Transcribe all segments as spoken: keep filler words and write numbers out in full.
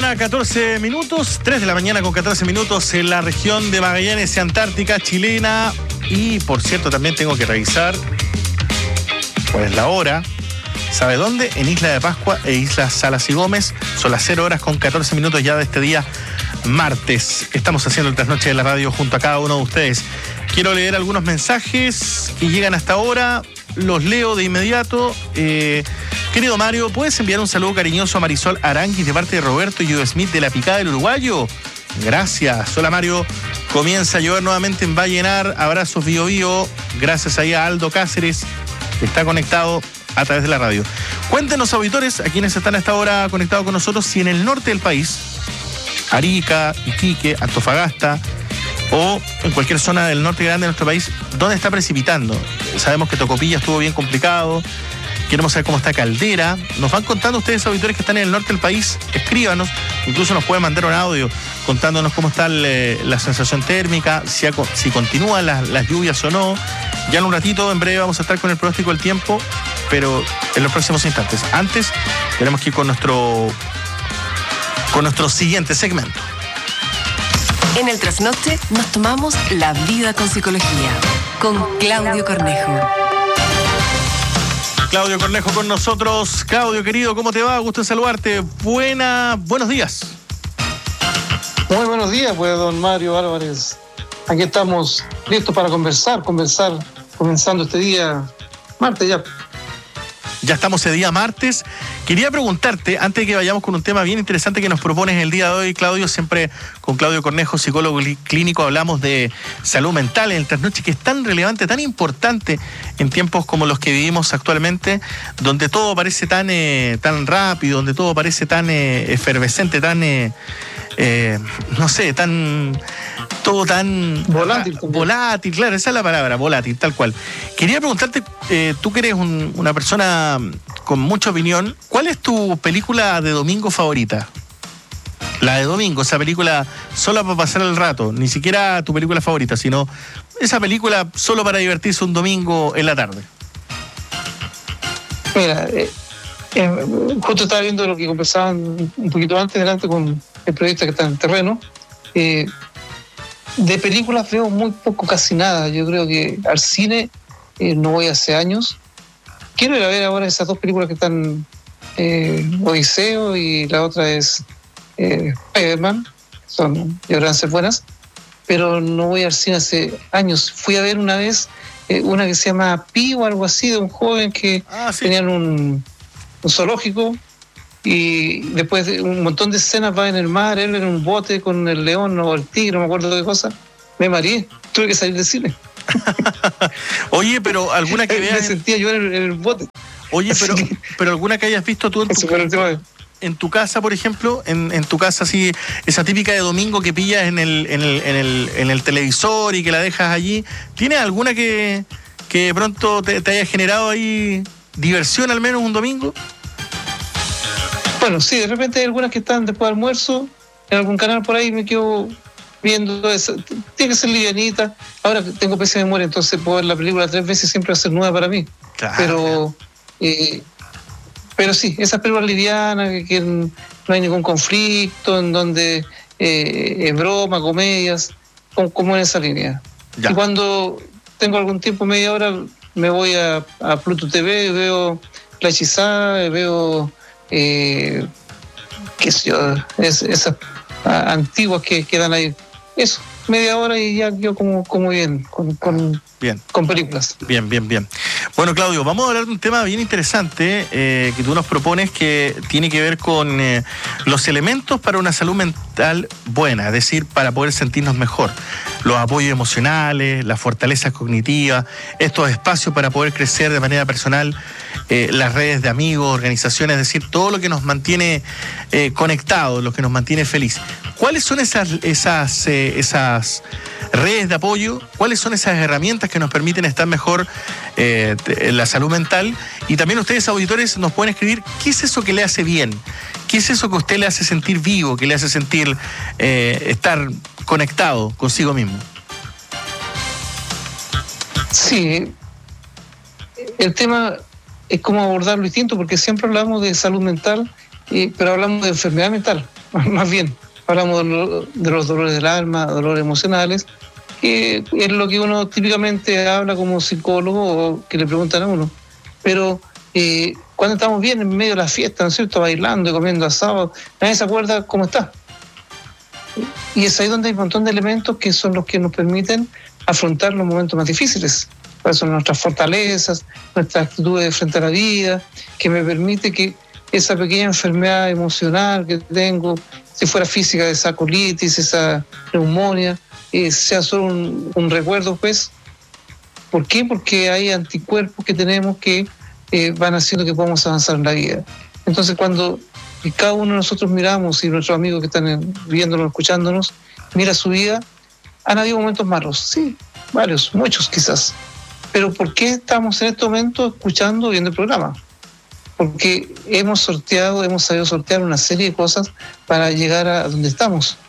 mañana, catorce minutos, tres de la mañana con catorce minutos en la región de Magallanes y Antártica chilena. Y por cierto, también tengo que revisar cuál es la hora. ¿Sabe dónde? En Isla de Pascua e Islas Salas y Gómez. Son las cero horas con catorce minutos ya de este día martes. Estamos haciendo el trasnoche de la radio junto a cada uno de ustedes. Quiero leer algunos mensajes que llegan hasta ahora. Los leo de inmediato. Eh, querido Mario, ¿puedes enviar un saludo cariñoso a Marisol Aranguis de parte de Roberto y Joe Smith de La Picada del Uruguayo? Gracias. Hola Mario. Comienza a llover nuevamente en Vallenar. Abrazos Bio Bio. Gracias ahí a Aldo Cáceres, que está conectado a través de la radio. Cuéntenos, auditores, a quienes están a esta hora conectados con nosotros, si en el norte del país, Arica, Iquique, Antofagasta o en cualquier zona del norte grande de nuestro país, ¿dónde está precipitando? Sabemos que Tocopilla estuvo bien complicado. Queremos saber cómo está Caldera. Nos van contando ustedes, auditores que están en el norte del país, escríbanos. Incluso nos pueden mandar un audio contándonos cómo está el, la sensación térmica, si, ha, si continúan las, las lluvias o no. Ya en un ratito, en breve, vamos a estar con el pronóstico del tiempo, pero en los próximos instantes. Antes, tenemos que ir con nuestro, con nuestro siguiente segmento. En el trasnoche nos tomamos la vida con psicología, con Claudio Cornejo. Claudio Cornejo con nosotros. Claudio, querido, ¿cómo te va? Gusto en saludarte. Buena, buenos días. Muy buenos días, pues, don Mario Álvarez. Aquí estamos listos para conversar, conversar, comenzando este día martes ya. Ya estamos ese día martes. Quería preguntarte, antes de que vayamos con un tema bien interesante que nos propones el día de hoy, Claudio, siempre con Claudio Cornejo, psicólogo clínico, hablamos de salud mental en el trasnoche, que es tan relevante, tan importante en tiempos como los que vivimos actualmente, donde todo parece tan, eh, tan rápido, donde todo parece tan eh, efervescente, tan, eh, eh, no sé, tan... todo tan volátil, ah, volátil, claro, esa es la palabra, volátil, tal cual. Quería preguntarte, eh, tú que eres un, una persona con mucha opinión, ¿cuál es tu película de domingo favorita? La de domingo, esa película solo para pasar el rato, ni siquiera tu película favorita, sino esa película solo para divertirse un domingo en la tarde. Mira, eh, eh, justo estaba viendo lo que conversaban un poquito antes, delante con el periodista que está en el terreno. Eh, De películas veo muy poco, casi nada. Yo creo que al cine eh, no voy hace años. Quiero ir a ver ahora esas dos películas que están, eh, Odiseo y la otra es eh, Spider-Man. Son, deberán ser buenas, pero no voy al cine hace años. Fui a ver una vez eh, una que se llama Pi o algo así, de un joven que ah, sí. tenían un, un zoológico. Y después de un montón de escenas va en el mar, él en un bote con el león o el tigre, no me acuerdo de qué cosa. Me mareé, tuve que salir del cine. Oye, pero alguna que veas... Me sentía yo en el, en el bote. Oye, pero, pero alguna que hayas visto tú en tu, en tu casa, por ejemplo, en, en tu casa, así, esa típica de domingo que pillas en el, en el, en el, en el televisor y que la dejas allí. ¿Tienes alguna que, que de pronto te, te haya generado ahí diversión al menos un domingo? Bueno, sí, de repente hay algunas que están después de almuerzo, en algún canal por ahí me quedo viendo eso. Tiene que ser livianita. Ahora tengo pésima memoria, entonces puedo ver la película tres veces siempre va a ser nueva para mí. Claro. Pero eh, pero sí, esas películas livianas, que, que no hay ningún conflicto, en donde eh, es broma, comedias, como, como en esa línea. Ya. Y cuando tengo algún tiempo, media hora, me voy a, a Pluto T V, veo La Hechizada, veo... Eh, qué sé yo, es, esas a, antiguas que quedan ahí, eso, media hora y ya yo como, como bien, con, con, bien, con películas. Bien, bien, bien. Bueno, Claudio, vamos a hablar de un tema bien interesante eh, que tú nos propones, que tiene que ver con eh, los elementos para una salud mental buena, es decir, para poder sentirnos mejor. Los apoyos emocionales, la fortaleza cognitiva, estos espacios para poder crecer de manera personal, eh, las redes de amigos, organizaciones, es decir, todo lo que nos mantiene eh, conectados, lo que nos mantiene feliz. ¿Cuáles son esas, esas, eh, esas redes de apoyo? ¿Cuáles son esas herramientas que nos permiten estar mejor eh, en la salud mental? Y también ustedes, auditores, nos pueden escribir qué es eso que le hace bien, qué es eso que a usted le hace sentir vivo, que le hace sentir eh, estar conectado consigo mismo. Sí, el tema es cómo abordarlo distinto, porque siempre hablamos de salud mental, eh, pero hablamos de enfermedad mental. más bien, hablamos de los dolores del alma, dolores emocionales, que es lo que uno típicamente habla como psicólogo o que le preguntan a uno. Pero eh, cuando estamos bien en medio de la fiesta, ¿no es cierto?, bailando y comiendo asado, nadie se acuerda cómo está. Y es ahí donde hay un montón de elementos que son los que nos permiten afrontar los momentos más difíciles. ¿Cuáles son nuestras fortalezas, nuestras actitudes frente a la vida, que me permite que esa pequeña enfermedad emocional que tengo, si fuera física, esa colitis, esa neumonía, eh, sea solo un, un recuerdo, pues? ¿Por qué? Porque hay anticuerpos que tenemos que eh, van haciendo que podamos avanzar en la vida. Entonces, cuando cada uno de nosotros miramos, y nuestros amigos que están viéndonos, escuchándonos, mira su vida, han habido momentos malos, sí, varios, muchos quizás. Pero ¿por qué estamos en este momento escuchando, viendo el programa? Porque hemos sorteado, hemos sabido sortear una serie de cosas para llegar a donde estamos.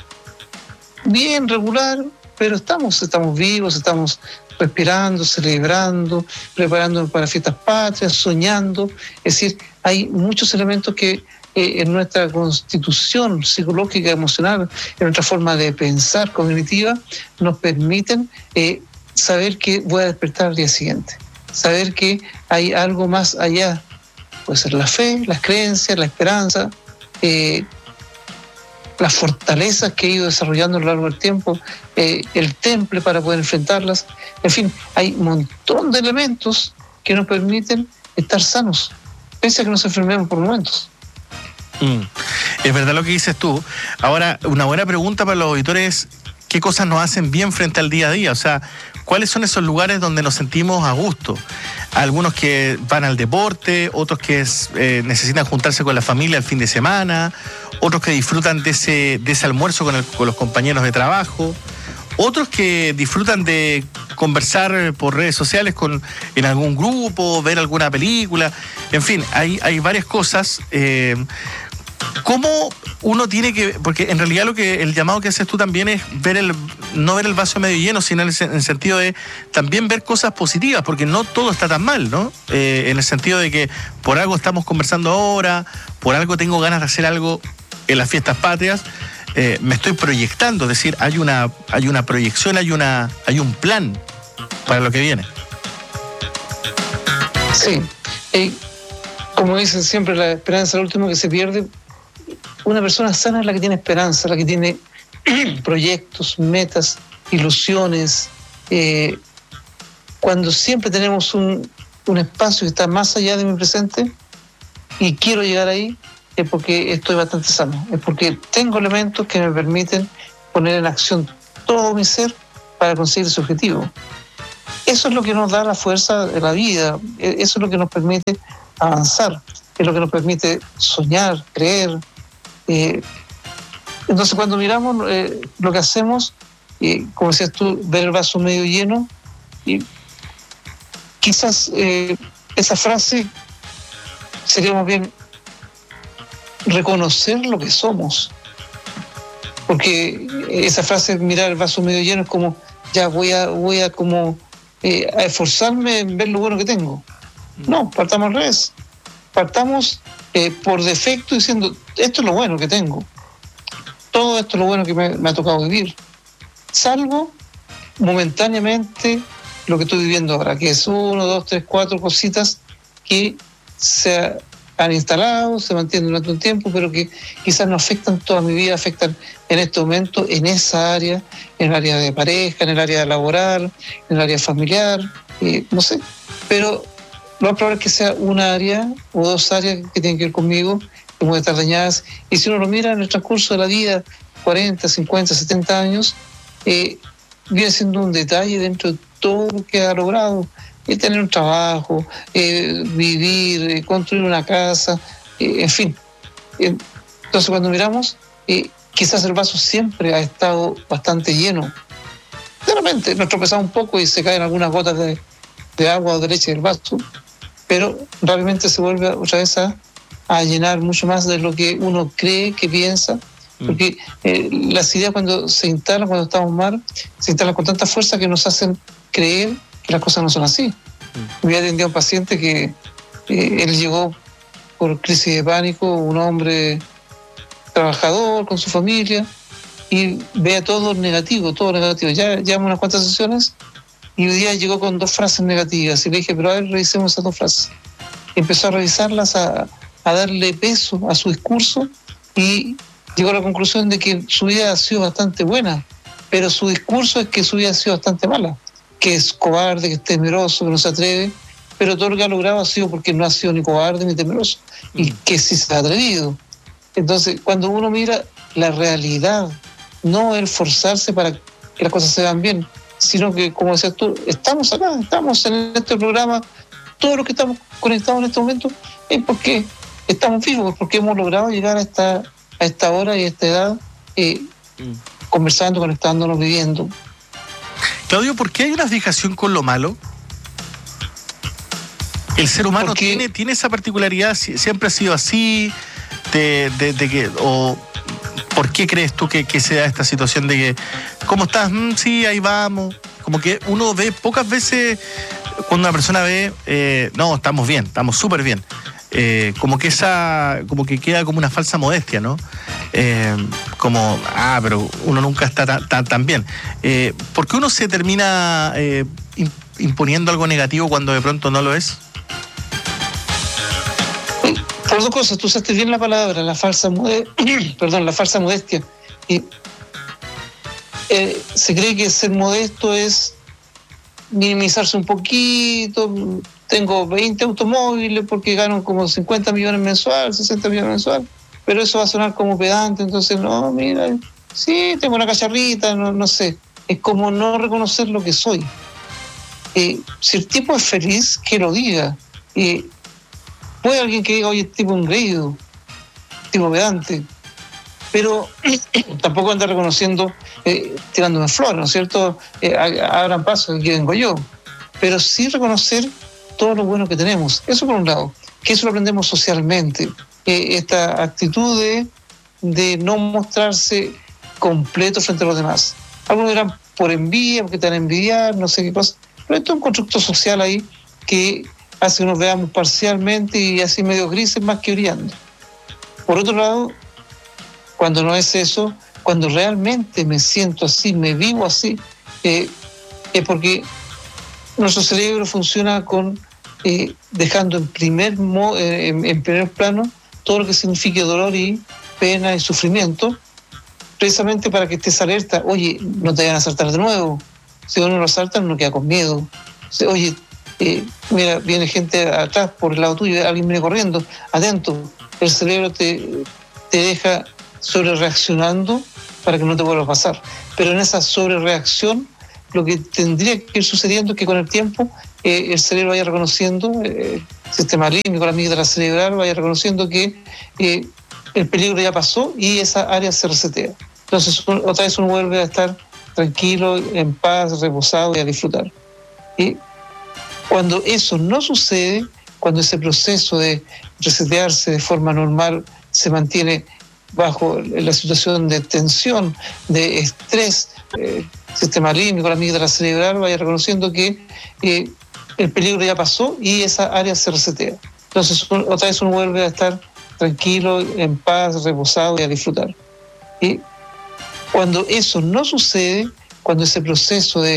Bien, regular, pero estamos, estamos vivos, estamos respirando, celebrando, preparándonos para fiestas patrias, soñando. Es decir, hay muchos elementos que eh, en nuestra constitución psicológica, emocional, en nuestra forma de pensar cognitiva, nos permiten eh, saber que voy a despertar al día siguiente, saber que hay algo más allá. Puede ser la fe, las creencias, la esperanza, eh, las fortalezas que he ido desarrollando a lo largo del tiempo, eh, el temple para poder enfrentarlas. En fin, hay un montón de elementos que nos permiten estar sanos, pese a que nos enfermemos por momentos. Mm. Es verdad lo que dices tú. Ahora, una buena pregunta para los auditores es: ¿qué cosas nos hacen bien frente al día a día? O sea, ¿cuáles son esos lugares donde nos sentimos a gusto? Algunos que van al deporte, otros que eh, necesitan juntarse con la familia el fin de semana, otros que disfrutan de ese, de ese almuerzo con, el, con los compañeros de trabajo, otros que disfrutan de conversar por redes sociales con, en algún grupo, ver alguna película. En fin, hay, hay varias cosas. Eh, ¿Cómo uno tiene que...? Porque en realidad lo que el llamado que haces tú también es ver el no ver el vaso medio lleno, sino en el, en el sentido de también ver cosas positivas, porque no todo está tan mal, ¿no? Eh, en el sentido de que por algo estamos conversando ahora, por algo tengo ganas de hacer algo en las fiestas patrias, eh, me estoy proyectando, es decir, hay una, hay una proyección, hay, una, hay un plan para lo que viene. Sí, eh, como dicen siempre, la esperanza es lo último que se pierde. Una persona sana es la que tiene esperanza, la que tiene proyectos, metas, ilusiones. Eh, cuando siempre tenemos un, un espacio que está más allá de mi presente y quiero llegar ahí, es porque estoy bastante sano, es porque tengo elementos que me permiten poner en acción todo mi ser para conseguir ese objetivo. Eso es lo que nos da la fuerza de la vida, eso es lo que nos permite avanzar, es lo que nos permite soñar, creer. Eh, entonces, cuando miramos eh, lo que hacemos, eh, como decías tú, ver el vaso medio lleno, y quizás eh, esa frase sería más bien reconocer lo que somos, porque esa frase, mirar el vaso medio lleno, es como, ya voy a, voy a como eh, a esforzarme en ver lo bueno que tengo. No, partamos al revés. Partamos eh, por defecto diciendo, esto es lo bueno que tengo. Todo esto es lo bueno que me, me ha tocado vivir. Salvo momentáneamente lo que estoy viviendo ahora, que es uno, dos, tres, cuatro cositas que se han instalado, se mantienen durante un tiempo, pero que quizás no afectan toda mi vida, afectan en este momento en esa área, en el área de pareja, en el área laboral, en el área familiar, eh, no sé. Pero lo más probable es que sea una área o dos áreas que tienen que ver conmigo, que pueden estar dañadas. Y si uno lo mira en el transcurso de la vida, cuarenta, cincuenta, setenta años, eh, viene siendo un detalle dentro de todo lo que ha logrado. Eh, tener un trabajo, eh, vivir, eh, construir una casa, eh, en fin. Eh, entonces, cuando miramos, eh, quizás el vaso siempre ha estado bastante lleno. De repente nos tropezamos un poco y se caen algunas gotas de, de agua o de leche del vaso, pero realmente se vuelve otra vez a, a llenar mucho más de lo que uno cree, que piensa, porque eh, las ideas cuando se instalan, cuando estamos mal, se instalan con tanta fuerza que nos hacen creer que las cosas no son así. Mm. Había atendido a un paciente que eh, él llegó por crisis de pánico, un hombre trabajador, con su familia, y vea todo negativo, todo negativo. Ya llevamos unas cuantas sesiones y hoy día llegó con dos frases negativas y le dije, pero a ver, revisemos esas dos frases. Empezó a revisarlas, a, a darle peso a su discurso y llegó a la conclusión de que su vida ha sido bastante buena, pero su discurso es que su vida ha sido bastante mala, que es cobarde, que es temeroso, que no se atreve, pero todo lo que ha logrado ha sido porque no ha sido ni cobarde ni temeroso, mm. y que sí se ha atrevido. Entonces, cuando uno mira la realidad, no el forzarse para que las cosas se vean bien, sino que, como decías tú, estamos acá, estamos en este programa, todos los que estamos conectados en este momento, es porque estamos vivos, porque hemos logrado llegar a esta, a esta hora y a esta edad, eh, mm. conversando, conectándonos, viviendo. Claudio, ¿por qué hay una fijación con lo malo? ¿El ser humano tiene, tiene esa particularidad? ¿Siempre ha sido así? De, de, de que, o ¿por qué crees tú que, que se da esta situación de que, ¿cómo estás? Mm, sí, ahí vamos. Como que uno ve pocas veces, cuando una persona ve, eh, no, estamos bien, estamos súper bien. Eh, como que esa, como que queda como una falsa modestia, ¿no? Eh, como, ah, pero uno nunca está tan, tan, tan bien. Eh, ¿Por qué uno se termina eh, imponiendo algo negativo cuando de pronto no lo es? Por dos cosas, tú usaste bien la palabra, la falsa modestia, perdón, la falsa modestia. Y, eh, se cree que ser modesto es minimizarse un poquito. Tengo veinte automóviles porque gano como cincuenta millones mensual, sesenta millones mensual, pero eso va a sonar como pedante, entonces no, mira, sí, tengo una cacharrita, no, no sé. Es como no reconocer lo que soy. Eh, si el tipo es feliz, que lo diga. Eh, Puede alguien que diga, oye, tipo engreído, tipo pedante, pero tampoco anda reconociendo, eh, tirándome flores, ¿no es cierto? Eh, abran paso, aquí vengo yo. Pero sí reconocer todo lo bueno que tenemos. Eso por un lado, que eso lo aprendemos socialmente. Eh, esta actitud de, de no mostrarse completo frente a los demás. Algunos dirán por envidia, porque te van a envidiar, no sé qué cosa. Pero esto es un constructo social ahí que hace que nos veamos parcialmente y así medio grises más que brillando. Por otro lado, cuando no es eso, cuando realmente me siento así, me vivo así, eh, es porque nuestro cerebro funciona con eh, dejando en primer, mo, eh, en, en primer plano todo lo que signifique dolor y pena y sufrimiento, precisamente para que estés alerta. Oye, no te vayan a asaltar de nuevo. Si uno lo asalta, uno queda con miedo. Oye, Eh, mira, viene gente atrás por el lado tuyo, alguien viene corriendo, atento. El cerebro te, te deja sobre reaccionando para que no te vuelva a pasar. Pero en esa sobrereacción, lo que tendría que ir sucediendo es que con el tiempo eh, el cerebro vaya reconociendo, eh, el sistema límbico, la amígdala cerebral vaya reconociendo que eh, el peligro ya pasó y esa área se resetea. Entonces, otra vez uno vuelve a estar tranquilo, en paz, reposado y a disfrutar. Y cuando eso no sucede, cuando ese proceso de resetearse de forma normal se mantiene bajo la situación de tensión, de estrés, eh, sistema límbico, la amígdala cerebral vaya reconociendo que eh, el peligro ya pasó y esa área se resetea. Entonces, otra vez uno vuelve a estar tranquilo, en paz, reposado y a disfrutar. Y cuando eso no sucede, cuando ese proceso de